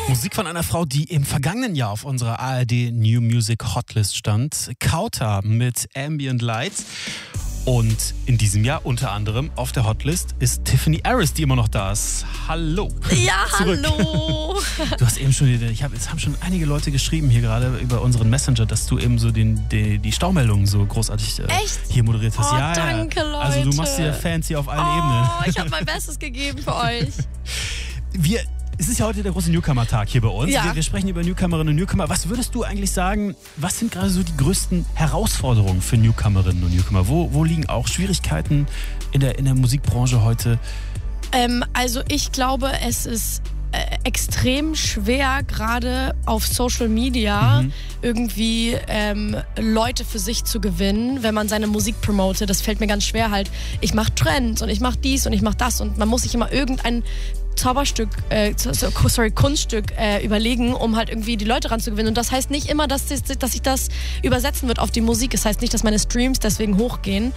Musik von einer Frau, die im vergangenen Jahr auf unserer ARD New Music Hotlist stand. Kauta mit Ambient Lights. Und in diesem Jahr unter anderem auf der Hotlist ist Tiffany Harris, die immer noch da ist. Hallo. Ja, Zurück. Hallo. Du hast eben schon, es haben schon einige Leute geschrieben hier gerade über unseren Messenger, dass du eben so die Staumeldungen so großartig hier moderiert hast. Oh, ja, danke, Leute. Also du machst dir Fans hier auf allen Ebenen. Ich habe mein Bestes gegeben für euch. Es ist ja heute der große Newcomer-Tag hier bei uns. Ja. Wir sprechen über Newcomerinnen und Newcomer. Was würdest du eigentlich sagen, was sind gerade so die größten Herausforderungen für Newcomerinnen und Newcomer? Wo liegen auch Schwierigkeiten in der Musikbranche heute? Also ich glaube, es ist extrem schwer, gerade auf Social Media irgendwie Leute für sich zu gewinnen, wenn man seine Musik promotet. Das fällt mir ganz schwer halt. Ich mache Trends und ich mache dies und ich mache das und man muss sich immer irgendein Kunststück überlegen, um halt irgendwie die Leute ranzugewinnen. Und das heißt nicht immer, dass sich das übersetzen wird auf die Musik. Das heißt nicht, dass meine Streams deswegen hochgehen.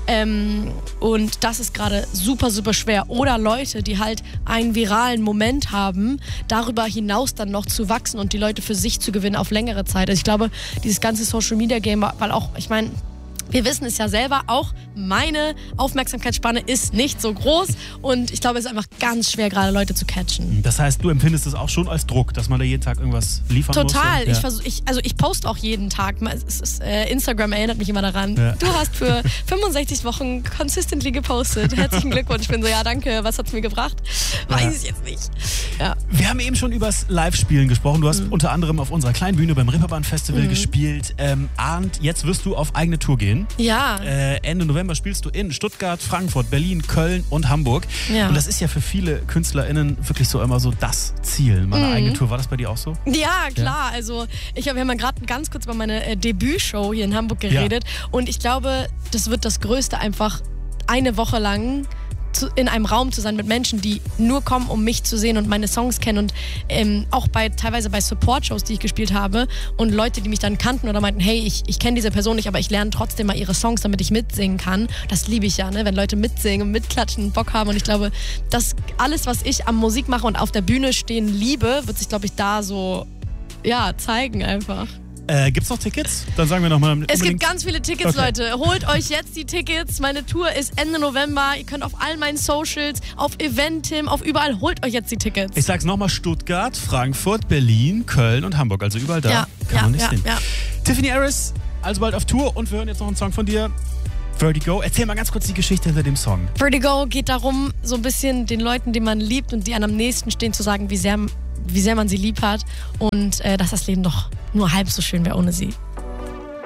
Und das ist gerade super, super schwer. Oder Leute, die halt einen viralen Moment haben, darüber hinaus dann noch zu wachsen und die Leute für sich zu gewinnen auf längere Zeit. Also ich glaube, dieses ganze Social-Media-Game, weil auch, ich meine, wir wissen es ja selber, auch meine Aufmerksamkeitsspanne ist nicht so groß und ich glaube, es ist einfach ganz schwer, gerade Leute zu catchen. Das heißt, du empfindest es auch schon als Druck, dass man da jeden Tag irgendwas liefern muss? Total. Ja. Ich poste auch jeden Tag. Instagram erinnert mich immer daran. Ja. Du hast für 65 Wochen consistently gepostet. Herzlichen Glückwunsch. Ich bin so, ja danke, was hat's mir gebracht? Weiß ich jetzt nicht. Ja. Wir haben eben schon übers Live-Spielen gesprochen. Du hast unter anderem auf unserer kleinen Bühne beim Reeperbahn-Festival gespielt. Und jetzt wirst du auf eigene Tour gehen. Ja. Ende November spielst du in Stuttgart, Frankfurt, Berlin, Köln und Hamburg. Ja. Und das ist ja für viele KünstlerInnen wirklich so immer so das Ziel, meine eigene Tour. War das bei dir auch so? Ja, klar. Ja. Also wir haben ja gerade ganz kurz über meine Debütshow hier in Hamburg geredet. Ja. Und ich glaube, das wird das Größte, einfach eine Woche lang in einem Raum zu sein mit Menschen, die nur kommen, um mich zu sehen und meine Songs kennen und auch teilweise bei Support-Shows, die ich gespielt habe und Leute, die mich dann kannten oder meinten, hey, ich kenne diese Person nicht, aber ich lerne trotzdem mal ihre Songs, damit ich mitsingen kann. Das liebe ich ja, ne? Wenn Leute mitsingen und mitklatschen und Bock haben und ich glaube, dass alles, was ich am Musik mache und auf der Bühne stehen liebe, wird sich, glaube ich, da so zeigen einfach. Gibt's noch Tickets? Dann sagen wir nochmal. Es gibt ganz viele Tickets, okay. Leute. Holt euch jetzt die Tickets. Meine Tour ist Ende November. Ihr könnt auf all meinen Socials, auf Eventim, auf überall, holt euch jetzt die Tickets. Ich sag's nochmal, Stuttgart, Frankfurt, Berlin, Köln und Hamburg. Also überall da kann man nicht hin. Ja. Tiffany Harris, also bald auf Tour und wir hören jetzt noch einen Song von dir. Vertigo. Erzähl mal ganz kurz die Geschichte hinter dem Song. Vertigo geht darum, so ein bisschen den Leuten, die man liebt und die einem am nächsten stehen, zu sagen, wie sehr man sie lieb hat und dass das Leben doch nur halb so schön wäre ohne sie.